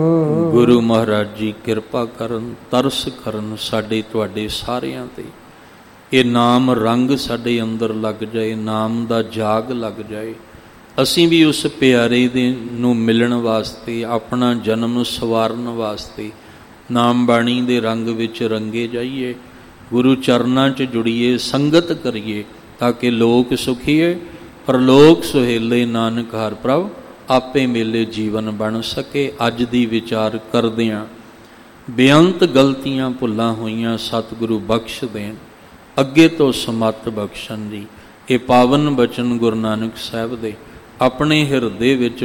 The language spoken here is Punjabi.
ਗੁਰੂ ਮਹਾਰਾਜ ਜੀ ਕਿਰਪਾ ਕਰਨ, ਤਰਸ ਕਰਨ ਸਾਡੇ ਤੁਹਾਡੇ ਸਾਰਿਆਂ ਤੇ। ਇਹ ਨਾਮ ਰੰਗ ਸਾਡੇ ਅੰਦਰ ਲੱਗ ਜਾਏ, ਨਾਮ ਦਾ ਜਾਗ ਲੱਗ ਜਾਏ। ਅਸੀਂ ਵੀ ਉਸ ਪਿਆਰੇ ਦੇ ਨੂੰ ਮਿਲਣ ਵਾਸਤੇ, ਆਪਣਾ ਜਨਮ ਸਵਾਰਨ ਵਾਸਤੇ ਨਾਮ ਬਾਣੀ ਦੇ ਰੰਗ ਵਿੱਚ ਰੰਗੇ ਜਾਈਏ, ਗੁਰੂ ਚਰਨਾਂ 'ਚ ਜੁੜੀਏ, ਸੰਗਤ ਕਰੀਏ, ਤਾਂ ਕਿ ਲੋਕ ਸੁਖੀਏ ਪਰਲੋਕ ਸੁਹੇਲੇ, ਨਾਨਕ ਹਰਿ ਪ੍ਰਭ ਆਪੇ ਮੇਲੇ ਜੀਵਨ ਬਣ ਸਕੇ। ਅੱਜ ਦੀ ਵਿਚਾਰ ਕਰਦਿਆਂ ਬੇਅੰਤ ਗਲਤੀਆਂ ਭੁੱਲਾਂ ਹੋਈਆਂ ਸਤਿਗੁਰੂ ਬਖਸ਼ ਦੇਣ, ਅੱਗੇ ਤੋਂ ਸਮੱਤ ਬਖਸ਼ਣ ਜੀ। ਇਹ ਪਾਵਨ ਬਚਨ ਗੁਰੂ ਨਾਨਕ ਸਾਹਿਬ ਦੇ ਆਪਣੇ ਹਿਰਦੇ ਵਿੱਚ